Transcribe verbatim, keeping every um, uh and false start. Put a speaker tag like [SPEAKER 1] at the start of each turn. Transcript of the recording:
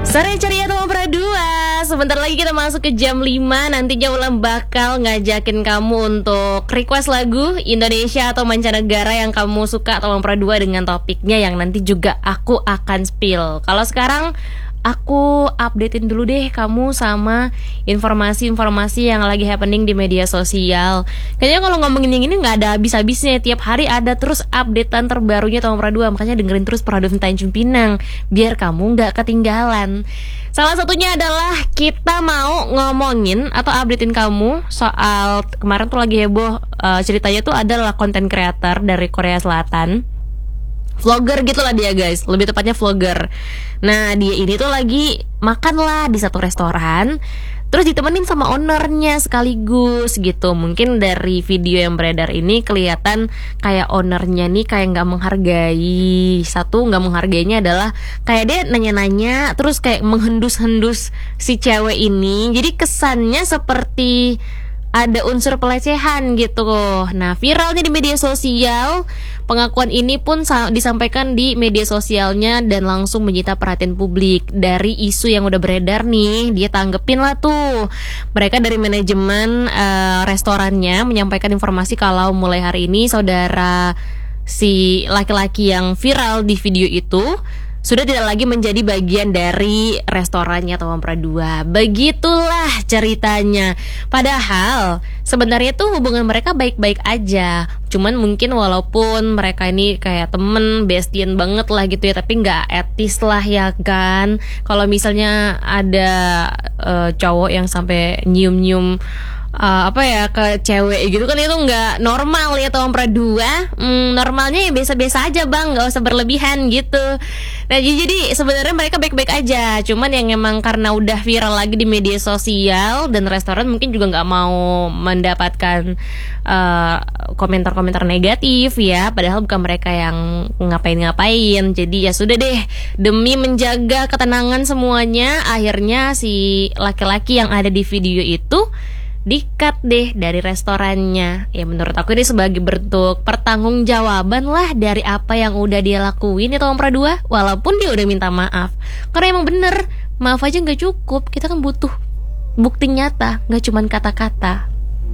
[SPEAKER 1] Sore ceria teman Pradua. Sebentar lagi kita masuk ke jam lima. Nantinya Ulam bakal ngajakin kamu untuk request lagu Indonesia atau mancanegara yang kamu suka teman Pradua dengan topiknya yang nanti juga aku akan spill. Kalau sekarang aku updatein dulu deh kamu sama informasi-informasi yang lagi happening di media sosial. Kayaknya kalau ngomongin yang ini gak ada habis-habisnya. Tiap hari ada terus updatean terbarunya Taman Pradua. Makanya dengerin terus Pradua Tanjung Pinang biar kamu gak ketinggalan. Salah satunya adalah kita mau ngomongin atau updatein kamu soal kemarin tuh lagi heboh, uh, ceritanya tuh adalah content creator dari Korea Selatan, vlogger gitulah dia guys, lebih tepatnya vlogger. Nah dia ini tuh lagi makan lah di satu restoran, terus ditemenin sama ownernya sekaligus gitu. Mungkin dari video yang beredar ini kelihatan kayak ownernya nih kayak nggak menghargai. Satu, nggak menghargainya adalah kayak dia nanya-nanya terus kayak menghendus-hendus si cewek ini. Jadi kesannya seperti ada unsur pelecehan gitu. Nah viralnya di media sosial, pengakuan ini pun disampaikan di media sosialnya dan langsung menyita perhatian publik. Dari isu yang udah beredar nih, dia tanggepin lah tuh. Mereka dari manajemen uh, restorannya menyampaikan informasi kalau mulai hari ini saudara si laki-laki yang viral di video itu sudah tidak lagi menjadi bagian dari restorannya Taman Pradua. Begitulah ceritanya. Padahal sebenarnya tuh hubungan mereka baik-baik aja. Cuman mungkin walaupun mereka ini kayak temen, bestian banget lah gitu ya, tapi nggak etis lah ya kan. Kalau misalnya ada uh, cowok yang sampai nyium-nyium Uh, apa ya ke cewek gitu kan, itu nggak normal ya Taman Pradua. hmm, Normalnya ya biasa-biasa aja bang, nggak usah berlebihan gitu. Nah jadi sebenarnya mereka baik-baik aja. Cuman yang emang karena udah viral lagi di media sosial dan restoran mungkin juga nggak mau mendapatkan uh, komentar-komentar negatif ya. Padahal bukan mereka yang ngapain-ngapain. Jadi ya sudah deh, demi menjaga ketenangan semuanya, akhirnya si laki-laki yang ada di video itu di-cut deh dari restorannya. Ya menurut aku ini sebagai bentuk pertanggungjawaban lah dari apa yang udah dia lakuin ya Taman Pradua. Walaupun dia udah minta maaf, karena emang bener, maaf aja gak cukup. Kita kan butuh bukti nyata, gak cuman kata-kata.